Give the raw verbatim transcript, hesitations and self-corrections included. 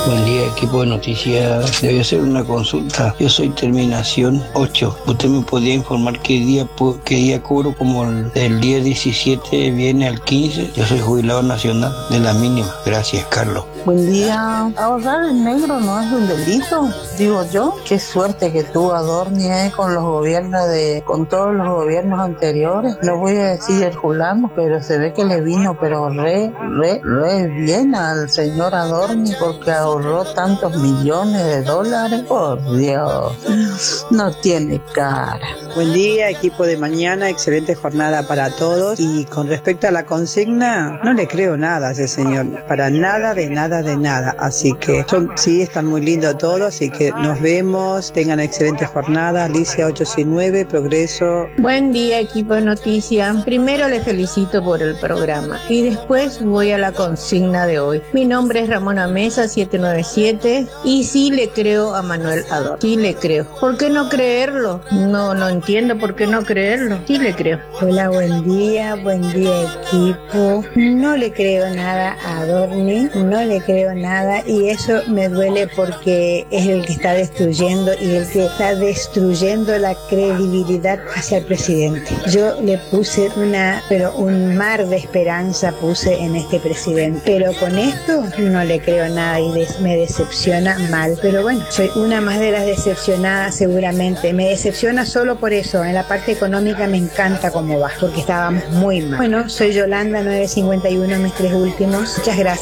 Buen día, equipo de noticias. Debe hacer una consulta. Yo soy terminación ocho. ¿Usted me podría informar qué día qué día cobro? Como el, el día diecisiete viene al quince. Yo soy jubilado nacional de la mínima. Gracias, Carlos. Buen día. Ahorrar en negro no es un delito, digo yo. Qué suerte que tuvo Adorni eh, con los gobiernos de, con todos los gobiernos anteriores. No voy a decir el fulano, pero se ve que le vino, pero re, re, re bien al señor Adorni porque ahorró tantos millones de dólares. Por Dios, no tiene cara. Buen día, equipo de mañana, excelente jornada para todos. Y con respecto a la consigna, no le creo nada a ese señor, para nada, de nada, de nada. Así que son, sí, están muy lindos todos, así que nos vemos, tengan excelente jornada. Alicia ocho seis nueve, Progreso. Buen día, equipo de noticias. Primero les felicito por el programa y después voy a la consigna de hoy. Mi nombre es Ramona Mesa siete nueve siete y sí le creo a Manuel Adorni, sí le creo. ¿Por qué no creerlo? No, no entiendo por qué no creerlo. Sí le creo. Hola, buen día, buen día, equipo. No le creo nada a Adorni, no le creo nada y eso me duele porque es el que está destruyendo y el que está destruyendo la credibilidad hacia el presidente. Yo le puse una, pero un mar de esperanza puse en este presidente, pero con esto no le creo nada y des, me decepciona mal. Pero bueno, soy una más de las decepcionadas seguramente. Me decepciona solo por eso. En la parte económica me encanta cómo va, porque estábamos muy mal. Bueno, soy Yolanda nueve cincuenta y uno, mis tres últimos. Muchas gracias.